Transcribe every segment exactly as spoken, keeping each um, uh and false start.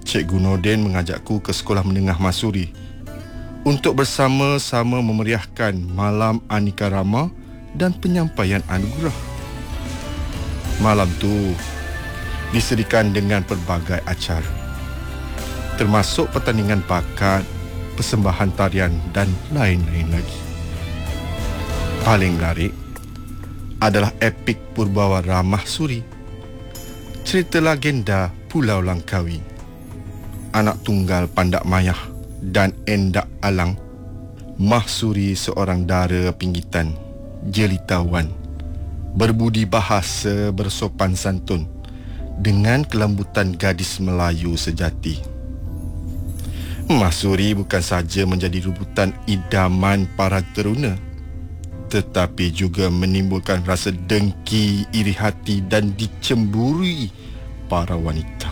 Cikgu Nordin mengajakku ke Sekolah Menengah Mahsuri untuk bersama-sama memeriahkan Malam Aneka Rama dan penyampaian anugerah. Malam tu disediakan dengan pelbagai acara, termasuk pertandingan bakat, persembahan tarian dan lain-lain lagi. Paling menarik adalah epik Purbawara Mahsuri, cerita legenda Pulau Langkawi, anak tunggal Pandak Mayah dan Endak Alang. Mahsuri seorang dara pinggitan, jelitawan, berbudi bahasa, bersopan santun, dengan kelembutan gadis Melayu sejati. Mahsuri bukan saja menjadi rebutan idaman para teruna, tetapi juga menimbulkan rasa dengki, iri hati dan dicemburui para wanita.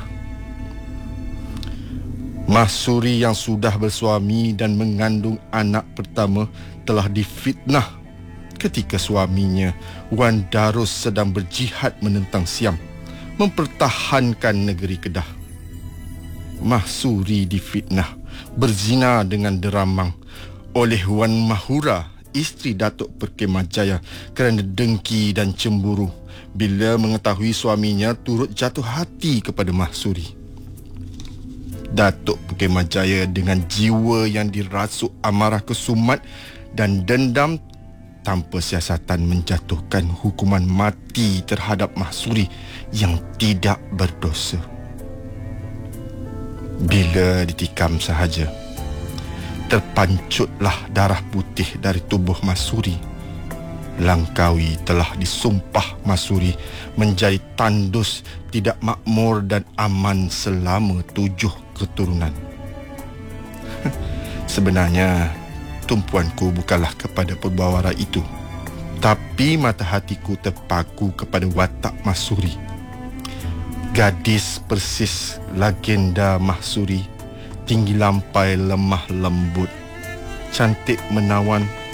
Mahsuri yang sudah bersuami dan mengandung anak pertama telah difitnah ketika suaminya, Wan Darus, sedang berjihad menentang Siam, mempertahankan negeri Kedah. Mahsuri difitnah berzina dengan deramang oleh Wan Mahura, isteri Datuk Perkhemah Jaya, kerana dengki dan cemburu bila mengetahui suaminya turut jatuh hati kepada Mahsuri. Datuk Perkhemah Jaya dengan jiwa yang dirasuk amarah kesumat dan dendam tanpa siasatan menjatuhkan hukuman mati terhadap Mahsuri yang tidak berdosa. Bila ditikam sahaja, terpancutlah darah putih dari tubuh Mahsuri. Langkawi telah disumpah Mahsuri menjadi tandus tidak makmur dan aman selama tujuh keturunan. Sebenarnya, tumpuanku bukanlah kepada Purbawara itu, tapi mata hatiku terpaku kepada watak Mahsuri. Gadis persis legenda Mahsuri, tinggi lampai, lemah lembut, cantik menawan,